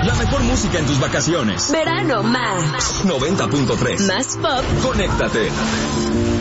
La mejor música en tus vacaciones. Verano más. 90.3. Más pop. Conéctate.